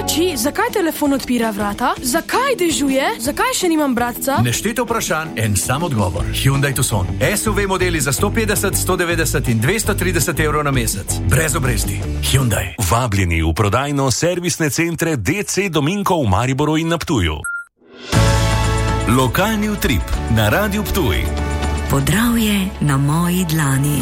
Oči, zakaj telefon odpira vrata? Zakaj dežuje? Zakaj še nimam bratca? Nešteto vprašanj, en sam odgovor. Hyundai Tucson. SUV modeli za 150, 190 in 230 evrov na mesec. Brez obresti. Hyundai. Vabljeni v prodajno-servisne centre DC Dominko v Mariboru in na Ptuju. Lokalni utrip na Radiu Ptuj. Podravje na moji dlani.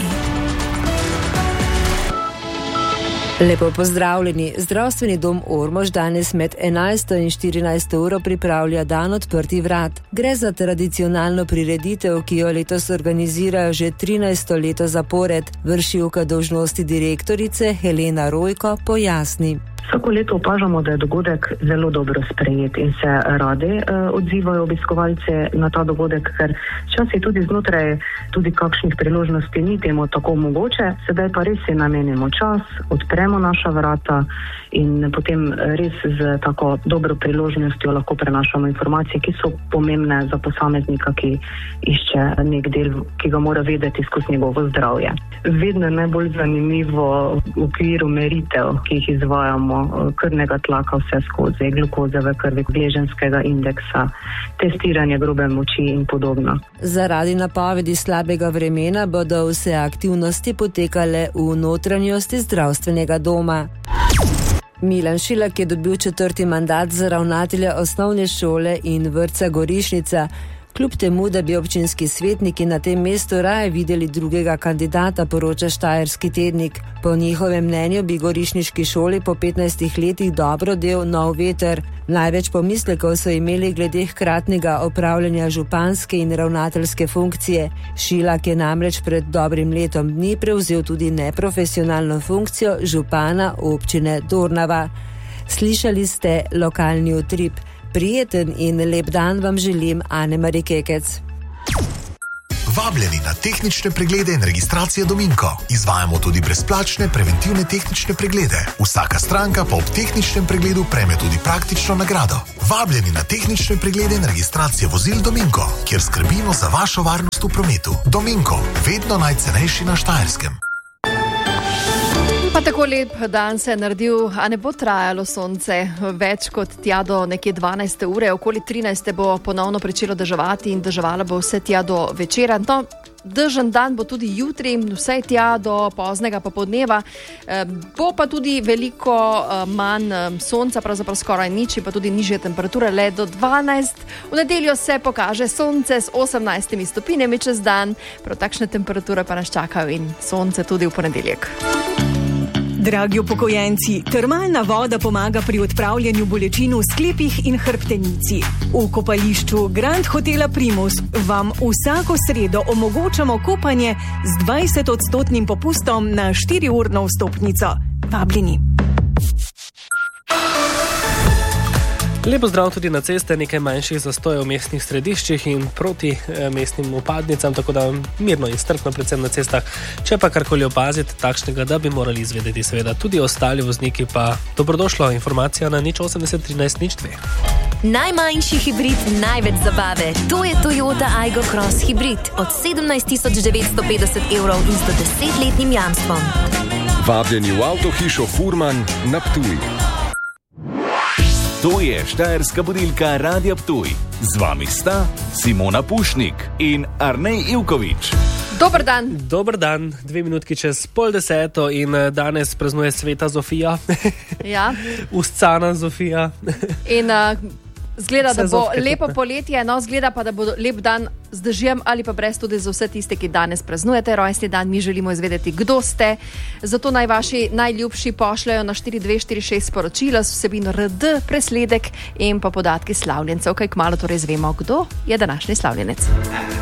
Lepo pozdravljeni. Zdravstveni dom Ormož danes med 11. in 14. uro pripravlja dan odprtih vrat. Gre za tradicionalno prireditev, ki jo letos organizirajo že 13. leto zapored. Vršilka dolžnosti direktorice Helena Rojko pojasni. Vsako leto opažamo, da je dogodek zelo dobro sprejet in se radi odzivajo obiskovalce na ta dogodek, ker včasih tudi znotraj tudi kakšnih priložnosti ni temu tako mogoče. Sedaj pa res si namenimo čas, odpremo naša vrata in potem res z tako dobro priložnostjo lahko prenašamo informacije, ki so pomembne za posameznika, ki išče nek del, ki ga mora vedeti skozi njegovo zdravje. Vedno je najbolj zanimivo v okviru meritev, ki jih izvajamo, krvnega tlaka vse skozi, glukoze v krvi, gleženskega indeksa, testiranje grobe moči in podobno. Zaradi napovedi slabega vremena bodo vse aktivnosti potekale v notranjosti zdravstvenega doma. Milan Šilak je dobil 4. mandat za ravnatelja osnovne šole in vrtca Gorišnica. Kljub temu, da bi občinski svetniki na tem mestu raje videli drugega kandidata, poroča Štajerski tednik. Po njihovem mnenju bi gorišniški šoli po 15 letih dobro del nov veter. Največ pomislekov so imeli glede hkratnega opravljanja županske in ravnateljske funkcije. Šilak je namreč pred dobrim letom dni prevzel tudi neprofesionalno funkcijo župana občine Dornava. Slišali ste lokalni utrip. Prijeten in lep dan vam želim, Ane-Mari Kekec. Vabljeni na tehnične preglede in registracije Dominko. Izvajamo tudi brezplačne preventivne tehnične preglede. Vsaka stranka pa ob tehničnem pregledu prejme tudi praktično nagrado. Vabljeni na tehnične preglede in registracije vozil Dominko, kjer skrbimo za vašo varnost v prometu. Dominko, vedno najcenejši na Štajerskem. Pa tako lep dan se je naredil, a ne bo trajalo sonce več kot tja do nekje 12. ure, okoli 13. bo ponovno pričelo deževati in deževalo bo vse tja do večera. No, dežen dan bo tudi jutri, vse tja do poznega popoldneva. Bo pa tudi veliko manj sonca, pravzaprav skoraj nič, pa tudi nižje temperature, le do 12. V nedeljo se pokaže sonce s 18 stopinjami čez dan, prav takšne temperature pa nas čakajo in sonce tudi v ponedeljek. Dragi upokojenci, termalna voda pomaga pri odpravljanju bolečin v sklepih in hrbtenici. V kopališču Grand Hotela Primus vam vsako sredo omogočamo kopanje z 20% popustom na 4-urno vstopnico. Vabljeni. Lepo zdrav tudi na ceste, nekaj manjših zastojev v mestnih središčih in proti mestnim upadnicam, tako da mirno in strpno predvsem na cestah. Če pa karkoli opazite takšnega, da bi morali izvedeti seveda tudi ostali vozniki, pa dobrodošlo informacija na 080 13 02. Najmanjši hibrid, največ zabave. To je Toyota Aygo Cross hibrid od 17.950 evrov in 110-letnim jamstvom. Vabljeni v avtohišo Furman na Ptuj. To je štajerska budilka Radia Ptuj. Z vami sta Simona Pušnik in Arnej Ivković. Dober dan. Dober dan, 2 minutki čez 9:30 in danes praznuje sveta Zofija. Ja. Uscana Zofija. In zgleda, da bo lepo poletje, no zgleda pa, da bo lep dan z dežjem ali pa brez, tudi za vse tiste, ki danes praznujete rojstni dan. Mi želimo izvedeti, kdo ste. Zato naj vaši najljubši pošljajo na 4246 sporočila s vsebino RD, presledek in pa podatki slavljencev, kaj kmalu torej zvemo, kdo je današnji slavljenec.